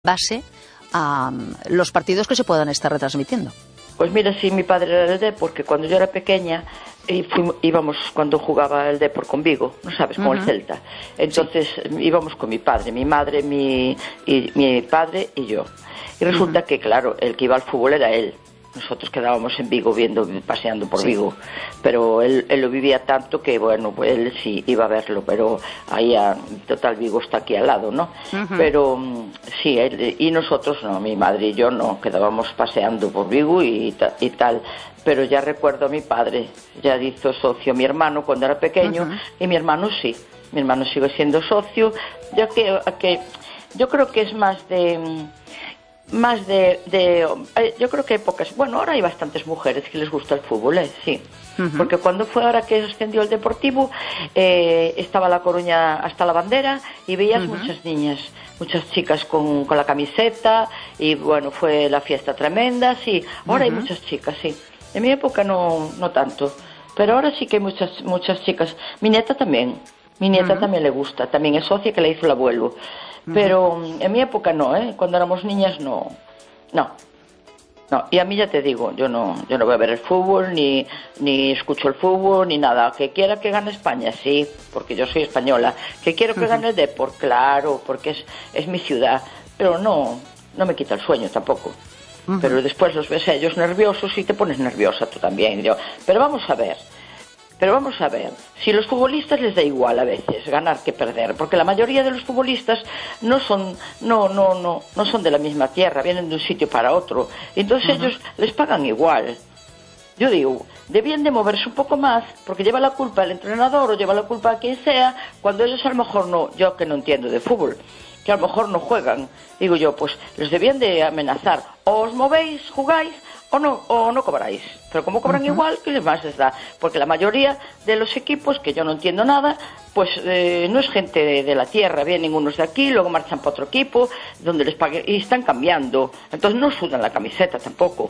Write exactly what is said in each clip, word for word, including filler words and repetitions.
base a um, los partidos que se puedan estar retransmitiendo. Pues mira, sí, mi padre era el Depor, porque cuando yo era pequeña y fuimos, íbamos cuando jugaba el Depor con Vigo, ¿no sabes? Con uh-huh. el Celta. Entonces sí. íbamos con mi padre, mi madre, mi, y, mi padre y yo. Y resulta uh-huh. que, claro, el que iba al fútbol era él. Nosotros quedábamos en Vigo viendo, paseando por sí. Vigo, pero él, él lo vivía tanto que, bueno, pues él sí iba a verlo, pero ahí, a, total, Vigo está aquí al lado, ¿no? Uh-huh. Pero sí, él, y nosotros no, mi madre y yo no, quedábamos paseando por Vigo y, y tal, pero ya recuerdo a mi padre, ya hizo socio mi hermano cuando era pequeño, uh-huh. y mi hermano sí, mi hermano sigue siendo socio, ya que, que yo creo que es más de... Más de, de... Yo creo que hay pocas... Bueno, ahora hay bastantes mujeres que les gusta el fútbol, ¿eh? Sí. Uh-huh. Porque cuando fue ahora que ascendió el Deportivo, eh, estaba La Coruña hasta la bandera y veías uh-huh. muchas niñas, muchas chicas con, con la camiseta y, bueno, fue la fiesta tremenda, sí. Ahora uh-huh. hay muchas chicas, sí. En mi época no, no tanto. Pero ahora sí que hay muchas, muchas chicas. Mi nieta también. Mi nieta uh-huh. también le gusta. También es socia que le hizo el abuelo. Pero en mi época no, ¿eh? Cuando éramos niñas no, no, no. Y a mí ya te digo, yo no, yo no voy a ver el fútbol, ni, ni escucho el fútbol, ni nada. Que quiera que gane España, sí, porque yo soy española. Que quiero que gane el Depor, claro, porque es, es mi ciudad. Pero no, no me quita el sueño tampoco. Uh-huh. Pero después los ves a ellos nerviosos y te pones nerviosa tú también. Yo, pero vamos a ver. Pero vamos a ver, si los futbolistas les da igual a veces ganar que perder, porque la mayoría de los futbolistas no son no no no no son de la misma tierra, vienen de un sitio para otro, entonces uh-huh. ellos les pagan igual. Yo digo, debían de moverse un poco más, porque lleva la culpa el entrenador o lleva la culpa a quien sea, cuando ellos a lo mejor no, yo que no entiendo de fútbol, que a lo mejor no juegan, digo yo, pues les debían de amenazar, o os movéis, jugáis, o no, o no cobráis, pero como cobran uh-huh. igual, ¿qué les más les da? Porque la mayoría de los equipos, que yo no entiendo nada, pues eh, no es gente de, de la tierra, vienen unos de aquí, luego marchan para otro equipo, donde les paguen, y están cambiando, entonces no sudan la camiseta tampoco.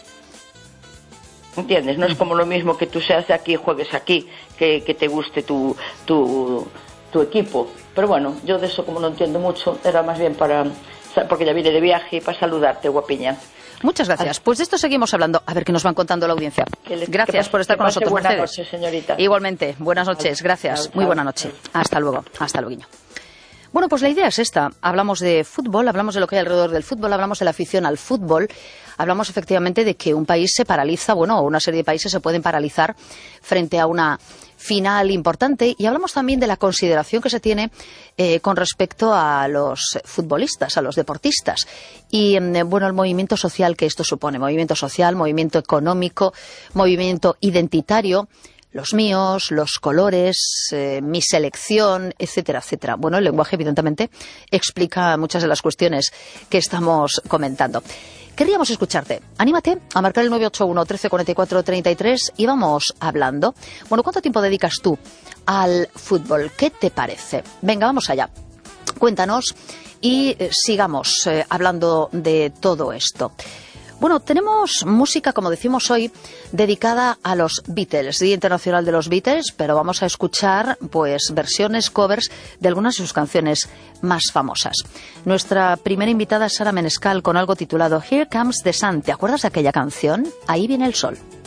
¿Entiendes? No es como lo mismo que tú seas de aquí y juegues aquí, que, que te guste tu, tu, tu equipo. Pero bueno, yo de eso como no entiendo mucho, era más bien para, porque ya vine de viaje, para saludarte, guapiña. Muchas gracias. Pues de esto seguimos hablando. A ver qué nos van contando la audiencia. Gracias por estar con nosotros, Mercedes. Buenas noches, señorita. Igualmente. Buenas noches. Gracias. Muy buena noche. Hasta luego. Hasta luego. Bueno, pues la idea es esta. Hablamos de fútbol, hablamos de lo que hay alrededor del fútbol, hablamos de la afición al fútbol, hablamos efectivamente de que un país se paraliza, bueno, una serie de países se pueden paralizar frente a una final importante, y hablamos también de la consideración que se tiene eh, con respecto a los futbolistas, a los deportistas, y eh, bueno, el movimiento social que esto supone, movimiento social, movimiento económico, movimiento identitario, los míos, los colores, eh, mi selección, etcétera, etcétera. Bueno, el lenguaje, evidentemente, explica muchas de las cuestiones que estamos comentando. Querríamos escucharte. Anímate a marcar el nueve ocho uno, trece, cuarenta y cuatro, treinta y tres y vamos hablando. Bueno, ¿cuánto tiempo dedicas tú al fútbol? ¿Qué te parece? Venga, vamos allá. Cuéntanos y eh, sigamos eh, hablando de todo esto. Bueno, tenemos música, como decimos hoy, dedicada a los Beatles, Día Internacional de los Beatles, pero vamos a escuchar pues versiones, covers de algunas de sus canciones más famosas. Nuestra primera invitada es Sara Menescal con algo titulado Here Comes the Sun. ¿Te acuerdas de aquella canción? Ahí viene el sol.